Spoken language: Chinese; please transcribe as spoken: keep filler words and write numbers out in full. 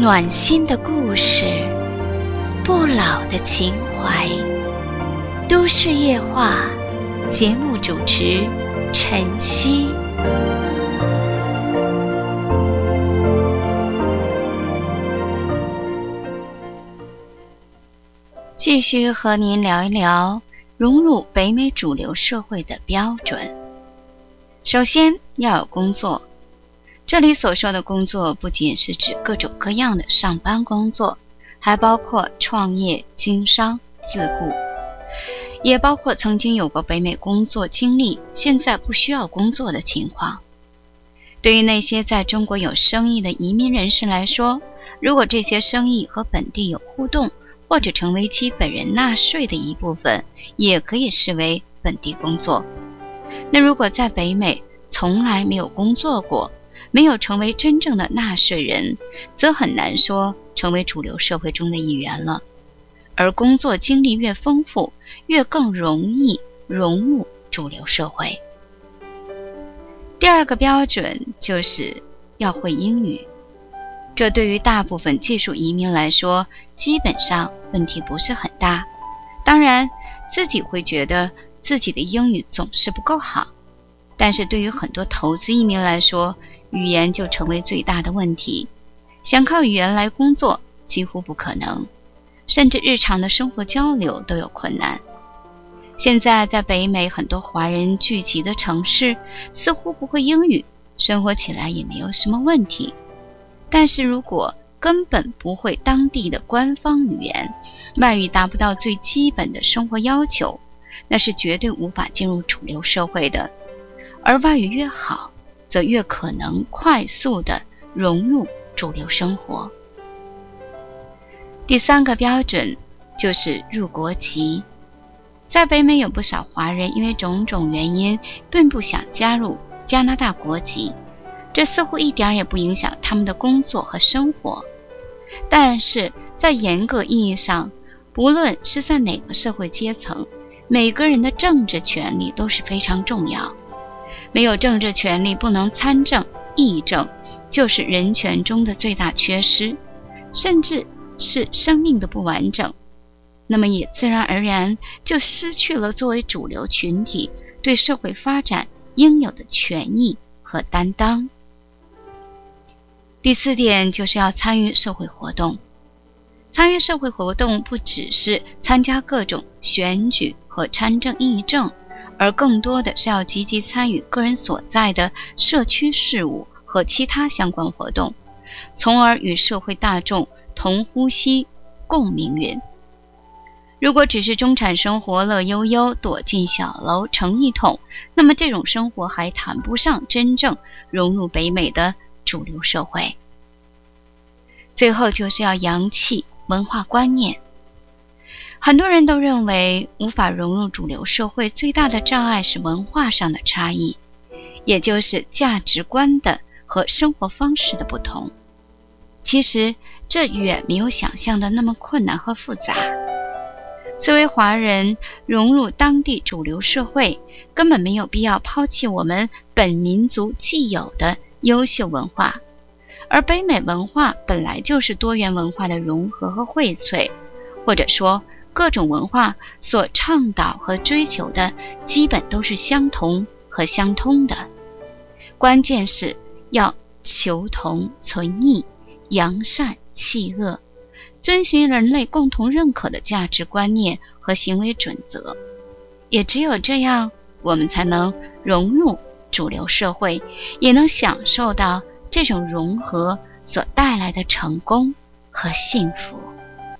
暖心的故事，不老的情怀。都市夜话，节目主持晨曦。继续和您聊一聊融入北美主流社会的标准。首先要有工作，这里所说的工作不仅是指各种各样的上班工作，还包括创业、经商、自雇，也包括曾经有过北美工作经历，现在不需要工作的情况。对于那些在中国有生意的移民人士来说，如果这些生意和本地有互动，或者成为其本人纳税的一部分，也可以视为本地工作。那如果在北美从来没有工作过，没有成为真正的纳税人，则很难说成为主流社会中的一员了。而工作经历越丰富，越更容易融入主流社会。第二个标准就是要会英语，这对于大部分技术移民来说，基本上问题不是很大。当然，自己会觉得自己的英语总是不够好，但是对于很多投资移民来说，语言就成为最大的问题。想靠语言来工作几乎不可能，甚至日常的生活交流都有困难。现在在北美很多华人聚集的城市，似乎不会英语，生活起来也没有什么问题。但是如果根本不会当地的官方语言，外语达不到最基本的生活要求，那是绝对无法进入主流社会的。而外语越好，则越可能快速地融入主流生活。第三个标准就是入国籍。在北美有不少华人因为种种原因并不想加入加拿大国籍，这似乎一点也不影响他们的工作和生活。但是在严格意义上，不论是在哪个社会阶层，每个人的政治权利都是非常重要。没有政治权利，不能参政、议政，就是人权中的最大缺失，甚至是生命的不完整。那么也自然而然就失去了作为主流群体对社会发展应有的权益和担当。第四点就是要参与社会活动。参与社会活动不只是参加各种选举和参政议政，而更多的是要积极参与个人所在的社区事务和其他相关活动，从而与社会大众同呼吸共命运。如果只是中产生活，乐悠悠，躲进小楼成一统，那么这种生活还谈不上真正融入北美的主流社会。最后就是要扬弃文化观念。很多人都认为无法融入主流社会最大的障碍是文化上的差异，也就是价值观的和生活方式的不同。其实这远没有想象的那么困难和复杂。作为华人，融入当地主流社会，根本没有必要抛弃我们本民族既有的优秀文化。而北美文化本来就是多元文化的融合和荟萃，或者说各种文化所倡导和追求的基本都是相同和相通的。关键是要求同存异，扬善弃恶，遵循人类共同认可的价值观念和行为准则。也只有这样，我们才能融入主流社会，也能享受到这种融合所带来的成功和幸福。